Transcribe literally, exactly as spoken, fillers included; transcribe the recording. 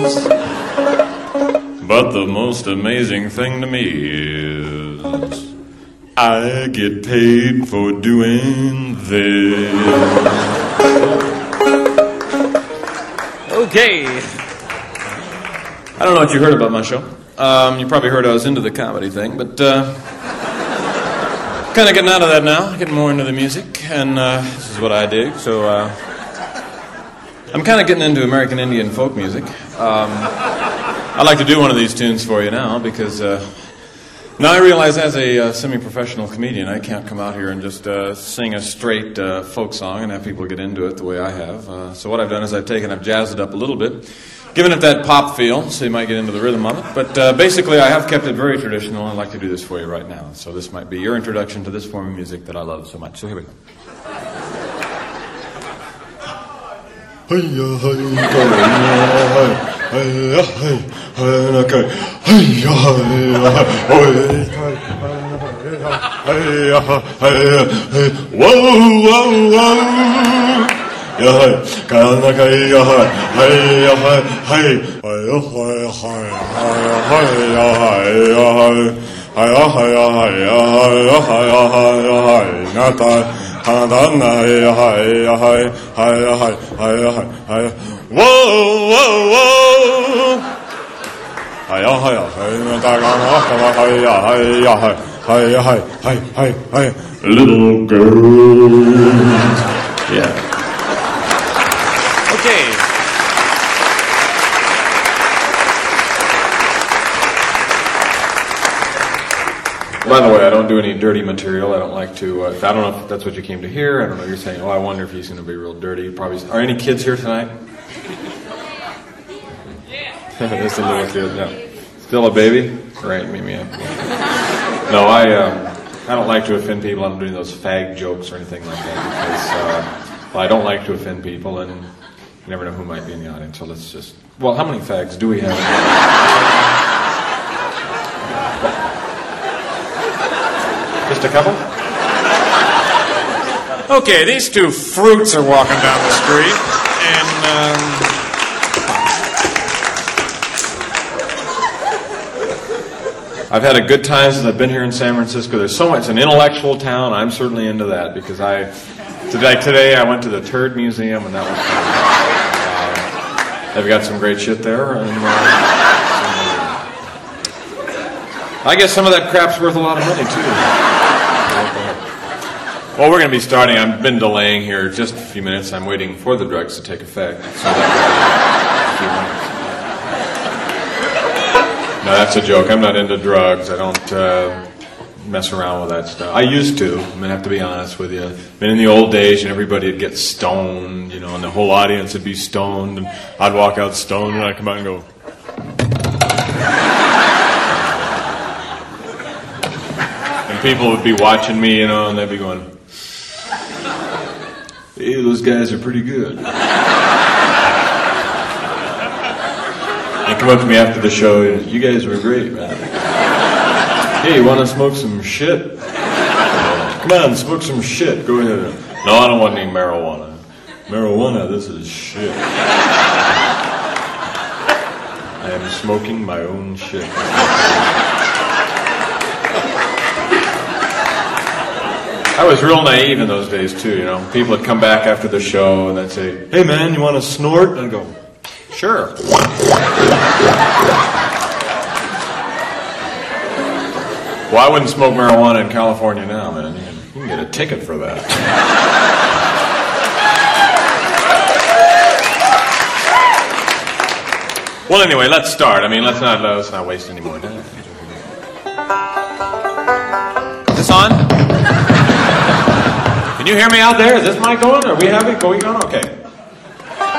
is. But the most amazing thing to me is I get paid for doing this. Okay. I don't know what you heard about my show. Um, you probably heard I was into the comedy thing, but uh, kind of getting out of that now, getting more into the music, and uh, this is what I dig. So uh, I'm kind of getting into American Indian folk music. Um, I'd like to do one of these tunes for you now because uh, now I realize as a uh, semi-professional comedian I can't come out here and just uh, sing a straight uh, folk song and have people get into it the way I have. Uh, so what I've done is I've taken, I've jazzed it up a little bit, given it that pop feel so you might get into the rhythm of it. But uh, basically I have kept it very traditional and I'd like to do this for you right now. So this might be your introduction to this form of music that I love so much. So here we go. Little girls. Yeah. Okay. By the way, I don't do any dirty material. I don't like to, uh, I don't know if that's what you came to hear. I don't know. You're saying, oh, I wonder if he's going to be real dirty. Probably. Are any kids here tonight? Yeah. There's a little kid. No. Still a baby? Right, meet me up. No, I, um, I don't like to offend people. I'm doing those fag jokes or anything like that because, uh, well, I don't like to offend people, and you never know who might be in the audience. So let's just, well, how many fags do we have? Just a couple? Okay, these two fruits are walking down the street, and, um... I've had a good time since I've been here in San Francisco. There's so much, it's an intellectual town. I'm certainly into that because I, today, today I went to the Turd Museum, and that was fun. Uh, they've got some great shit there, and... Uh, I guess some of that crap's worth a lot of money, too. Well, we're going to be starting. I've been delaying here just a few minutes. I'm waiting for the drugs to take effect. So that no, that's a joke. I'm not into drugs. I don't uh, mess around with that stuff. I used to. I'm going to have to be honest with you. I mean, in the old days, and everybody would get stoned, you know, and the whole audience would be stoned, and I'd walk out stoned, and I'd come out and go... And people would be watching me, you know, and they'd be going... Hey, those guys are pretty good. They come up to me after the show, you guys were great, man. Hey, you want to smoke some shit? Come on, smoke some shit. Go ahead. No, I don't want any marijuana. Marijuana, this is shit. I am smoking my own shit. I was real naive in those days, too, you know. People would come back after the show and they'd say, hey, man, you want to snort? And I'd go, sure. Well, I wouldn't smoke marijuana in California now, man. You can, you can get a ticket for that. Well, anyway, let's start. I mean, let's not, let's not waste any more time. Is this on? Can you hear me out there? Is this mic going? Are we having going on? Okay.